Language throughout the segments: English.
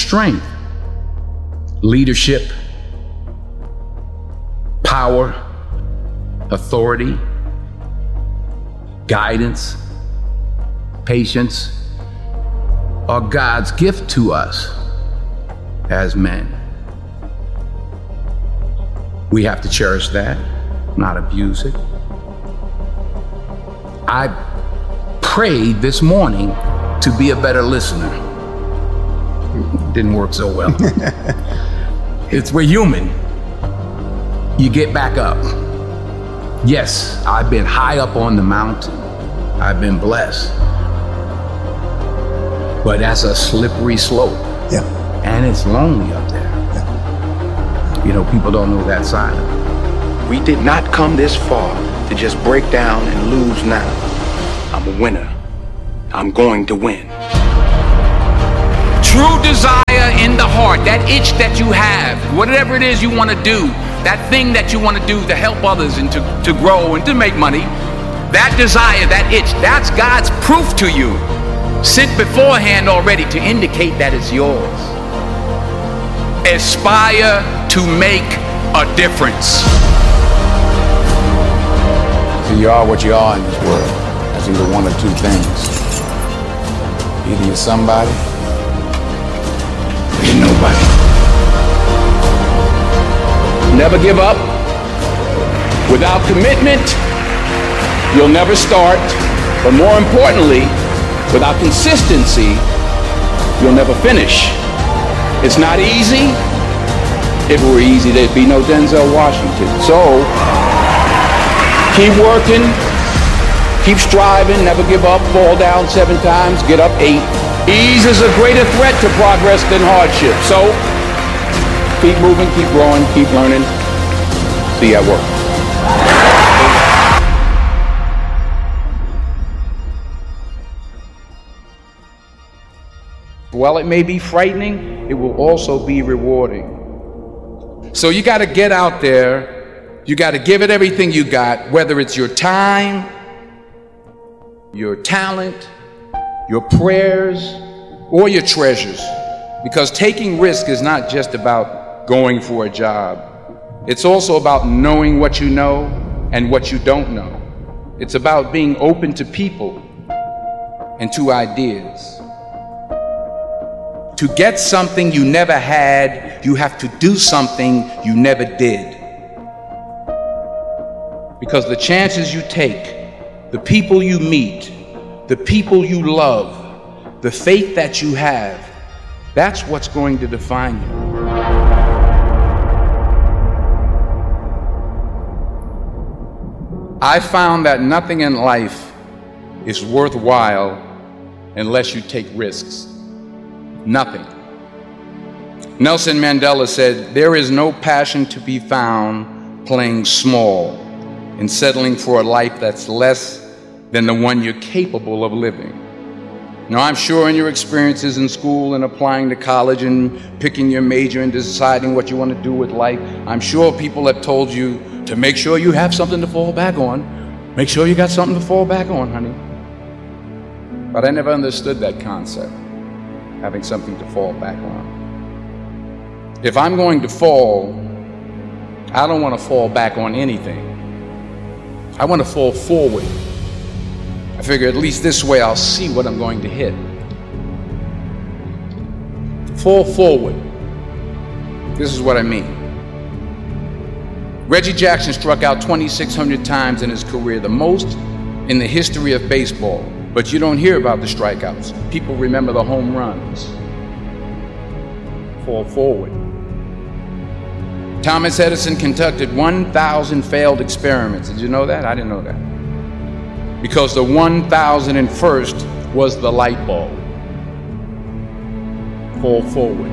strength, leadership, power, authority, guidance, patience are God's gift to us as men. We have to cherish that, not abuse it. I prayed this morning to be a better listener. It didn't work so well. We're human. You get back up. Yes, I've been high up on the mountain. I've been blessed. But that's a slippery slope. Yeah. And it's lonely up there. Yeah. You know, people don't know that side of it. We did not come this far to just break down and lose now. I'm a winner. I'm going to win. True desire in the heart, that itch that you have, whatever it is you want to do, that thing that you want to do to help others and to grow and to make money, that desire, that itch, that's God's proof to you, sent beforehand already to indicate that it's yours. Aspire to make a difference. So you are what you are in this world. That's either one or two things. Either you're somebody or you're nobody. Never give up. Without commitment, you'll never start. But more importantly, without consistency, you'll never finish. It's not easy. If it were easy, there'd be no Denzel Washington. So, keep working, keep striving, never give up, fall down 7 times, get up 8. Ease is a greater threat to progress than hardship. So, keep moving, keep growing, keep learning. See you at work. While it may be frightening, it will also be rewarding. So you got to get out there. You got to give it everything you got, whether it's your time, your talent, your prayers, or your treasures. Because taking risk is not just about going for a job. It's also about knowing what you know and what you don't know. It's about being open to people and to ideas. To get something you never had, you have to do something you never did. Because the chances you take, the people you meet, the people you love, the faith that you have, that's what's going to define you. I found that nothing in life is worthwhile unless you take risks. Nothing. Nelson Mandela said, "There is no passion to be found playing small and settling for a life that's less than the one you're capable of living." Now, I'm sure in your experiences in school and applying to college and picking your major and deciding what you want to do with life, I'm sure people have told you to make sure you have something to fall back on. Make sure you got something to fall back on, honey. But I never understood that concept. Having something to fall back on. If I'm going to fall, I don't want to fall back on anything. I want to fall forward. I figure at least this way I'll see what I'm going to hit. Fall forward. This is what I mean. Reggie Jackson struck out 2,600 times in his career, the most in the history of baseball. But you don't hear about the strikeouts. People remember the home runs. Fall forward. Thomas Edison conducted 1,000 failed experiments. Did you know that? I didn't know that. Because the 1,001st was the light bulb. Fall forward.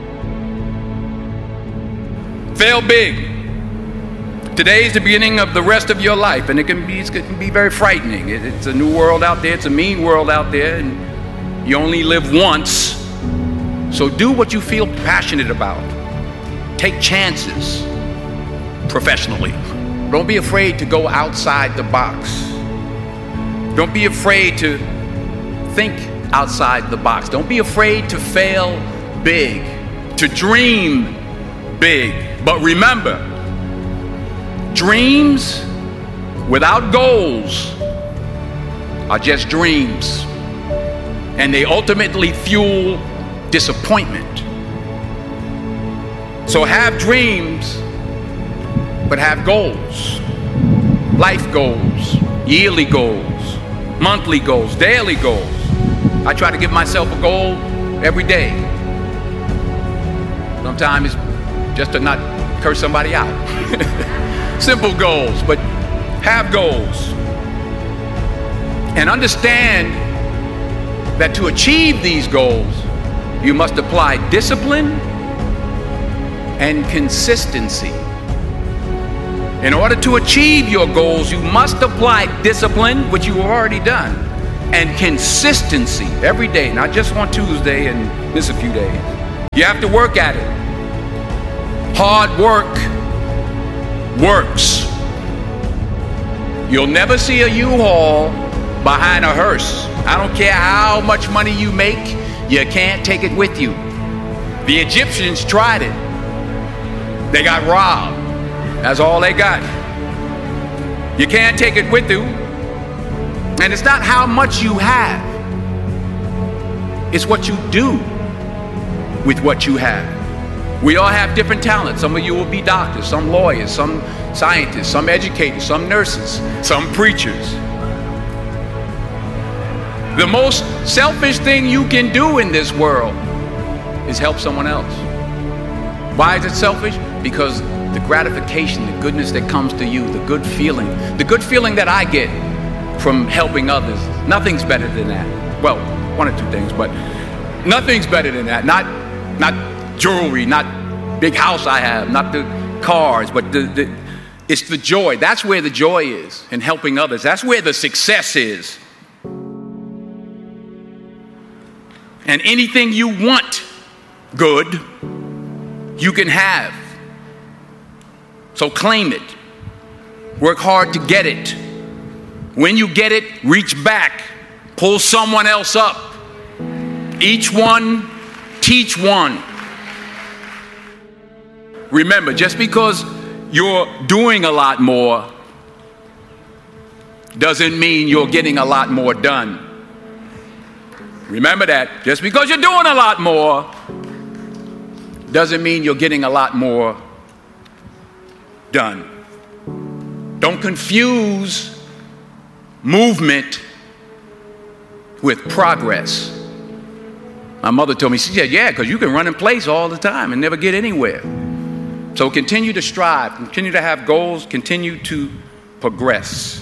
Fail big. Today is the beginning of the rest of your life, and it can be very frightening. It's a new world out there. It's a mean world out there, and you only live once. So do what you feel passionate about. Take chances professionally. Don't be afraid to go outside the box. Don't be afraid to think outside the box. Don't be afraid to fail big, to dream big. But remember, dreams without goals are just dreams, and they ultimately fuel disappointment. So have dreams, but have goals. Life goals, yearly goals, monthly goals, daily goals. I try to give myself a goal every day. Sometimes it's just to not curse somebody out. Simple goals, but have goals. And understand that to achieve these goals, you must apply discipline and consistency. In order to achieve your goals, you must apply discipline, which you have already done, and consistency every day, not just on Tuesday and miss a few days. You have to work at it. Hard work works. You'll never see a U-Haul behind a hearse. I don't care how much money you make, you can't take it with you. The Egyptians tried it. They got robbed. That's all they got. You can't take it with you. And it's not how much you have. It's what you do with what you have. We all have different talents. Some of you will be doctors, some lawyers, some scientists, some educators, some nurses, some preachers. The most selfish thing you can do in this world is help someone else. Why is it selfish? Because the gratification, the goodness that comes to you, the good feeling that I get from helping others, nothing's better than that. Well, one or two things, but nothing's better than that. Not jewelry, not big house I have, not the cars, but it's the joy. That's where the joy is, in helping others. That's where the success is. And anything you want good, you can have. So claim it. Work hard to get it. When you get it, reach back. Pull someone else up. Each one, teach one. Remember, just because you're doing a lot more doesn't mean you're getting a lot more done. Remember that. Just because you're doing a lot more doesn't mean you're getting a lot more done. Don't confuse movement with progress. My mother told me, she said, yeah, because you can run in place all the time and never get anywhere. So continue to strive, continue to have goals, continue to progress.